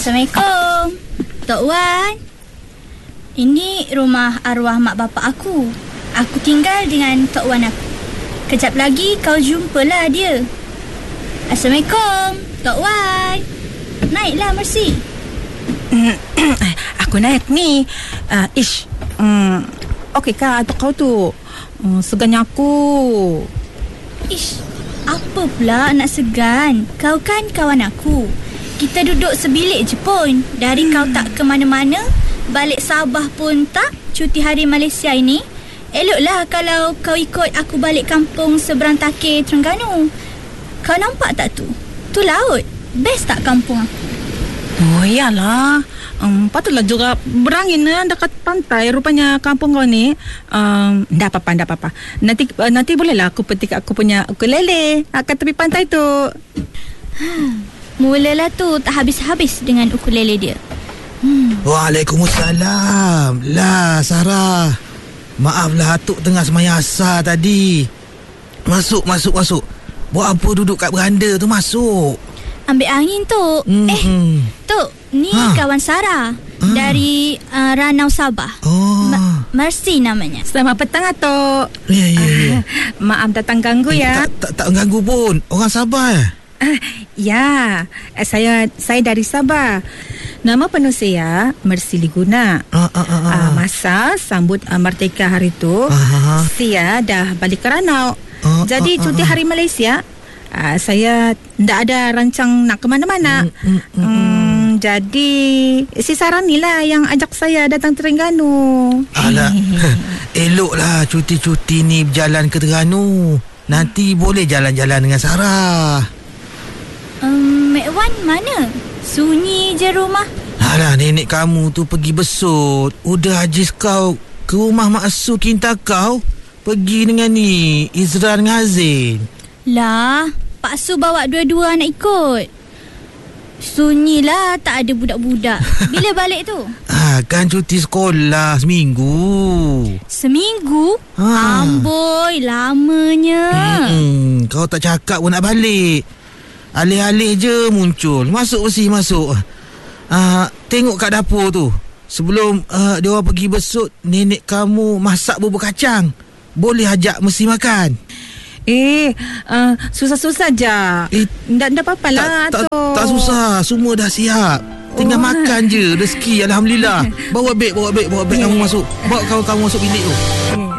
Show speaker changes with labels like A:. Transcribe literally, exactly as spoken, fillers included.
A: Assalamualaikum, Tok Wan. Ini rumah arwah mak bapak aku. Aku tinggal dengan Tok Wan aku. Kejap lagi kau jumpalah dia. Assalamualaikum, Tok Wan. Naiklah Mercy.
B: Aku naik ni. uh, Ish um, Okey kah untuk kau tu? um, Segannya aku.
A: Ish, apa pula nak segan? Kau kan kawan aku. Kita duduk sebilik je pun. Dari hmm. kau tak ke mana-mana, balik Sabah pun tak, cuti hari Malaysia ini. Eloklah kalau kau ikut aku balik kampung seberang Takir, Terengganu. Kau nampak tak tu? Tu laut. Best tak kampung aku?
B: Oh iyalah. um, Patutlah juga berangin eh, dekat pantai. Rupanya kampung kau ni. um, Ndak apa-apa, ndak apa-apa. Nanti uh, nanti bolehlah aku petik aku punya ukulele kat tepi pantai tu.
A: Mulalah tu tak habis-habis dengan ukulele dia.
C: hmm. Waalaikumsalam. Lah Sarah, maaflah atuk tengah semayang asar tadi. Masuk, masuk, masuk. Buat apa duduk kat beranda tu, masuk.
A: Ambil angin tu.
C: Mm-hmm.
A: Eh Tok, ni ha. kawan Sarah ha. dari uh, Ranau Sabah.
C: Oh.
A: Ma- Mercy namanya.
B: Selamat petang Atok.
C: Ya ya ya.
B: Maaf datang ganggu
C: eh,
B: ya.
C: Tak, tak, tak ganggu pun. Orang Sabah eh?
B: Uh, ya, uh, saya saya dari Sabah. Nama penuh saya Mercy Liguna. Uh, uh, uh, uh. Uh, masa sambut uh, Merdeka hari tu, uh, saya dah balik ke Ranau. Uh, Jadi uh, uh, cuti hari Malaysia, uh, saya tidak ada rancang nak ke mana-mana. Uh, uh, uh, um, jadi si Sarah ni lah yang ajak saya datang Terengganu.
C: Alah, eloklah cuti-cuti ni berjalan ke Terengganu. Nanti boleh jalan-jalan dengan Sarah.
A: Um, Mek Wan mana? Sunyi je rumah.
C: Alah, nenek kamu tu pergi besut. Udah ajis kau ke rumah Mak Su kinta kau. Pergi dengan ni Izra dengan Azin.
A: Lah, Pak Su bawa dua-dua nak ikut. Sunyilah, tak ada budak-budak. Bila balik tu?
C: Ah, kan cuti sekolah seminggu.
A: Seminggu?
C: Ha.
A: Amboi, lamanya.
C: Hmm, kau tak cakap pun nak balik. Alih-alih je muncul. Masuk besi, masuk. Ah, tengok kat dapur tu. Sebelum uh, dia orang pergi besut, nenek kamu masak bubur kacang. Boleh ajak mesti makan.
B: Eh, uh, susah-susah je. Eh, ndak ndak apa-apa lah
C: tak,
B: tu.
C: Tak, tak susah, semua dah siap. Tinggal oh. makan je. Rezeki, alhamdulillah. Bawa beg, bawa beg, bawa beg. Yeah. Kamu masuk. Bawa kawan kamu masuk bilik tu. Yeah.